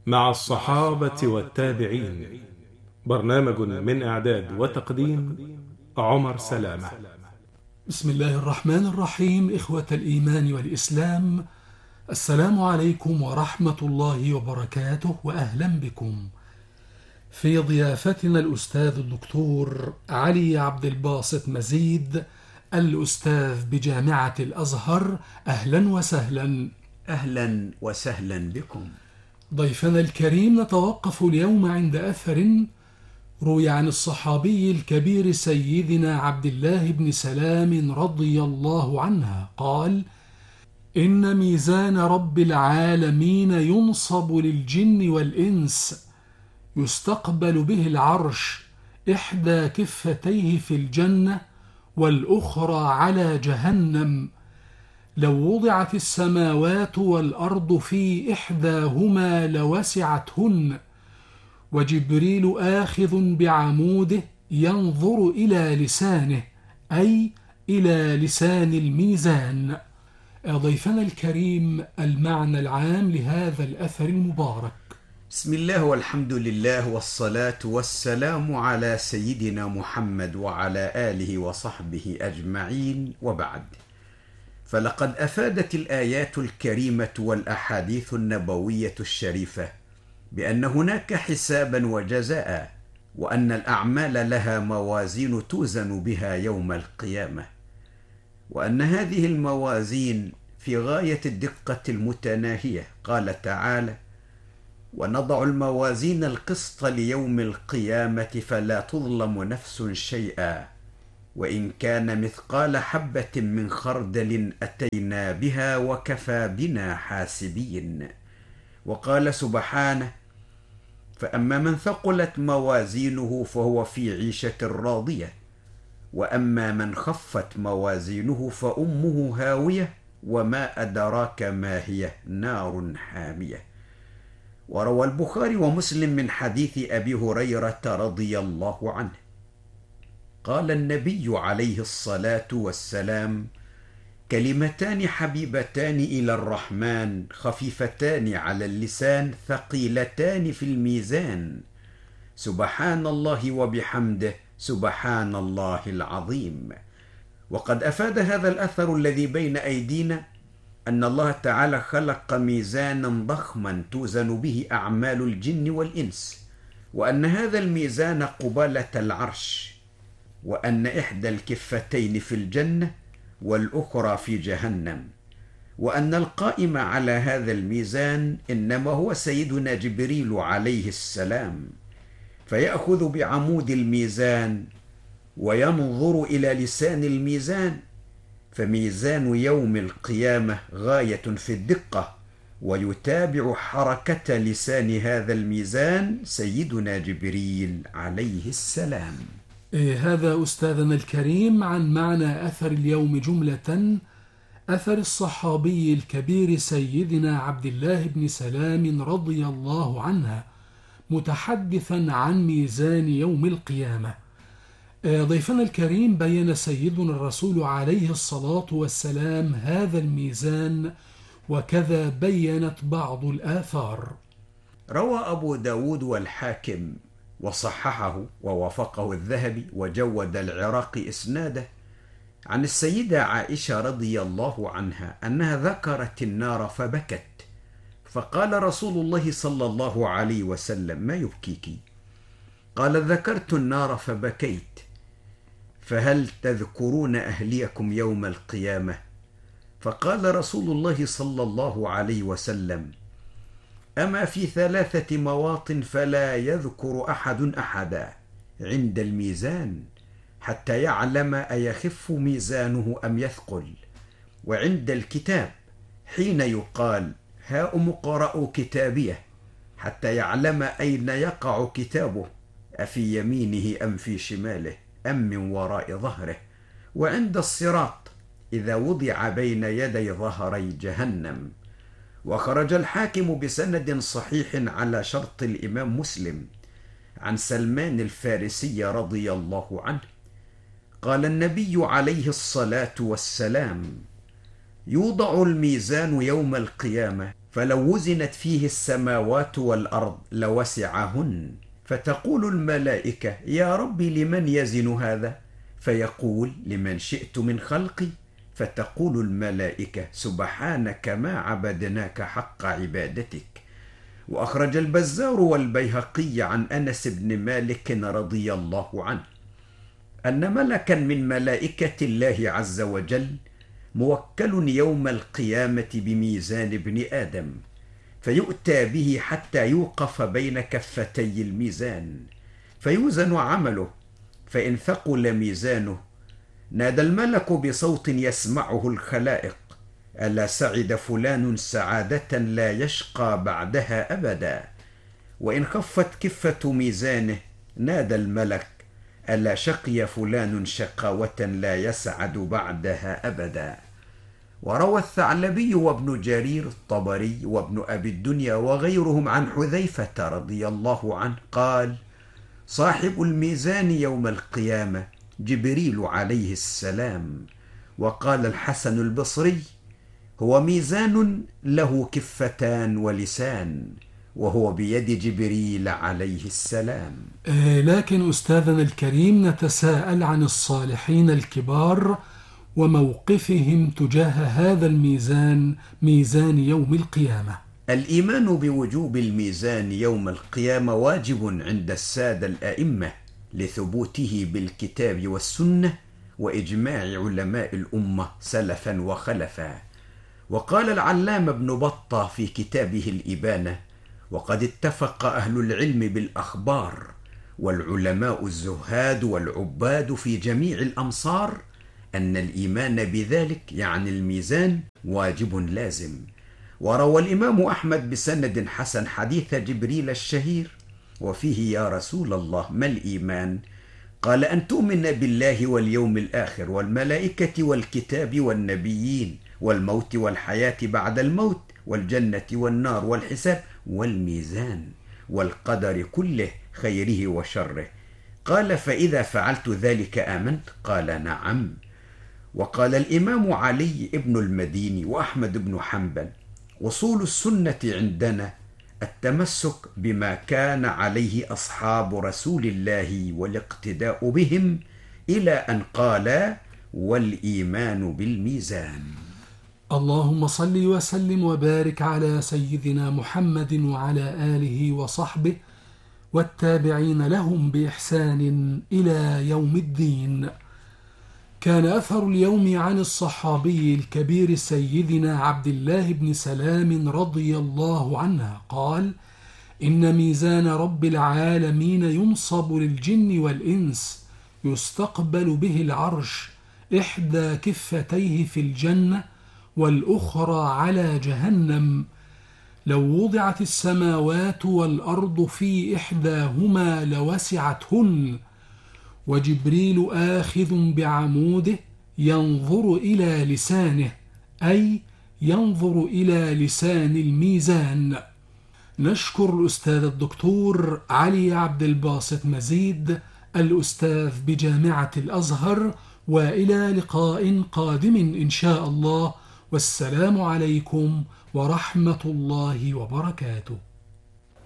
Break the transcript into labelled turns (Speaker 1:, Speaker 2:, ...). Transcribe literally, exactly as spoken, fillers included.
Speaker 1: مع الصحابة والتابعين. برنامج من إعداد وتقديم عمر سلامة.
Speaker 2: بسم الله الرحمن الرحيم. إخوة الإيمان والإسلام، السلام عليكم ورحمة الله وبركاته، وأهلا بكم في ضيافتنا الأستاذ الدكتور علي عبد الباسط مزيد، الأستاذ بجامعة الأزهر. أهلا وسهلا.
Speaker 3: أهلا وسهلا بكم.
Speaker 2: ضيفنا الكريم، نتوقف اليوم عند أثر روي عن الصحابي الكبير سيدنا عبد الله بن سلام رضي الله عنه قال: إن ميزان رب العالمين ينصب للجن والإنس، يستقبل به العرش، إحدى كفتيه في الجنة والأخرى على جهنم. لو وضعت السماوات والأرض في إحداهما لوسعتهن، وجبريل آخذ بعموده ينظر إلى لسانه، أي إلى لسان الميزان. ضيفنا الكريم، المعنى العام لهذا الأثر المبارك.
Speaker 3: بسم الله والحمد لله والصلاة والسلام على سيدنا محمد وعلى آله وصحبه أجمعين، وبعد. فلقد أفادت الآيات الكريمة والأحاديث النبوية الشريفة بأن هناك حسابا وجزاء، وأن الأعمال لها موازين توزن بها يوم القيامة، وأن هذه الموازين في غاية الدقة المتناهية. قال تعالى: ونضع الموازين القسط ليوم القيامة فلا تظلم نفس شيئا وإن كان مثقال حبة من خردل أتينا بها وكفى بنا حاسبين. وقال سبحانه: فأما من ثقلت موازينه فهو في عيشة راضية، وأما من خفت موازينه فأمه هاوية وما أدراك ما هي، نار حامية. وروى البخاري ومسلم من حديث أبي هريرة رضي الله عنه قال النبي عليه الصلاة والسلام: كلمتان حبيبتان إلى الرحمن خفيفتان على اللسان ثقيلتان في الميزان، سبحان الله وبحمده سبحان الله العظيم. وقد أفاد هذا الأثر الذي بين أيدينا أن الله تعالى خلق ميزانا ضخما توزن به أعمال الجن والإنس، وأن هذا الميزان قبالة العرش، وأن إحدى الكفتين في الجنة والأخرى في جهنم، وأن القائم على هذا الميزان إنما هو سيدنا جبريل عليه السلام، فيأخذ بعمود الميزان وينظر إلى لسان الميزان، فميزان يوم القيامة غاية في الدقة، ويتابع حركة لسان هذا الميزان سيدنا جبريل عليه السلام.
Speaker 2: إيه هذا أستاذنا الكريم عن معنى أثر اليوم جملة. أثر الصحابي الكبير سيدنا عبد الله بن سلام رضي الله عنه متحدثا عن ميزان يوم القيامة. ضيفنا الكريم، بين سيدنا الرسول عليه الصلاة والسلام هذا الميزان، وكذا بينت بعض الآثار.
Speaker 3: روى أبو داود والحاكم وصححه ووافقه الذهبي وجود العراقي إسناده عن السيدة عائشة رضي الله عنها أنها ذكرت النار فبكت، فقال رسول الله صلى الله عليه وسلم: ما يبكيك؟ قال: ذكرت النار فبكيت، فهل تذكرون أهليكم يوم القيامة؟ فقال رسول الله صلى الله عليه وسلم: أما في ثلاثة مواطن فلا يذكر أحد أحدا: عند الميزان حتى يعلم أيخف ميزانه أم يثقل، وعند الكتاب حين يقال هاؤم اقرءوا كتابيه حتى يعلم أين يقع كتابه، أفي يمينه أم في شماله أم من وراء ظهره، وعند الصراط إذا وضع بين يدي ظهري جهنم. وخرج الحاكم بسند صحيح على شرط الإمام مسلم عن سلمان الفارسي رضي الله عنه قال النبي عليه الصلاة والسلام: يوضع الميزان يوم القيامة فلو وزنت فيه السماوات والأرض لوسعهن، فتقول الملائكة يا رب لمن يزن هذا؟ فيقول لمن شئت من خلقي. فتقول الملائكة سبحانك ما عبدناك حق عبادتك. وأخرج البزار والبيهقي عن أنس بن مالك رضي الله عنه أن ملكا من ملائكة الله عز وجل موكل يوم القيامة بميزان ابن آدم، فيؤتى به حتى يوقف بين كفتي الميزان فيوزن عمله، فإن ثقل ميزانه نادى الملك بصوت يسمعه الخلائق ألا سعد فلان سعادة لا يشقى بعدها أبدا. وإن خفت كفة ميزانه نادى الملك ألا شقي فلان شقاوة لا يسعد بعدها أبدا. وروى الثعلبي وابن جرير الطبري وابن أبي الدنيا وغيرهم عن حذيفة رضي الله عنه قال صاحب الميزان يوم القيامة جبريل عليه السلام. وقال الحسن البصري هو ميزان له كفتان ولسان، وهو بيد جبريل عليه السلام.
Speaker 2: لكن أستاذنا الكريم نتساءل عن الصالحين الكبار وموقفهم تجاه هذا الميزان، ميزان يوم القيامة.
Speaker 3: الإيمان بوجوب الميزان يوم القيامة واجب عند السادة الأئمة لثبوته بالكتاب والسنة وإجماع علماء الأمة سلفا وخلفا. وقال العلامة ابن بطة في كتابه الإبانة وقد اتفق أهل العلم بالأخبار والعلماء الزهاد والعباد في جميع الأمصار أن الإيمان بذلك يعني الميزان واجب لازم. وروى الإمام أحمد بسند حسن حديث جبريل الشهير وفيه يا رسول الله ما الإيمان؟ قال أن تؤمن بالله واليوم الآخر والملائكة والكتاب والنبيين والموت والحياة بعد الموت والجنة والنار والحساب والميزان والقدر كله خيره وشره. قال فإذا فعلت ذلك آمنت؟ قال نعم. وقال الإمام علي ابن المديني وأحمد بن حنبل أصول السنة عندنا التمسك بما كان عليه أصحاب رسول الله والاقتداء بهم إلى أن قال والإيمان بالميزان.
Speaker 2: اللهم صل وسلم وبارك على سيدنا محمد وعلى آله وصحبه والتابعين لهم بإحسان إلى يوم الدين. كان أثر اليوم عن الصحابي الكبير سيدنا عبد الله بن سلام رضي الله عنه قال إن ميزان رب العالمين ينصب للجن والإنس يستقبل به العرش، إحدى كفتيه في الجنة والأخرى على جهنم. لو وضعت السماوات والأرض في إحداهما لوسعتهن، وجبريل آخذ بعموده ينظر إلى لسانه، أي ينظر إلى لسان الميزان. نشكر الأستاذ الدكتور علي عبد الباسط مزيد الأستاذ بجامعة الأزهر، وإلى لقاء قادم إن شاء الله، والسلام عليكم ورحمة الله وبركاته.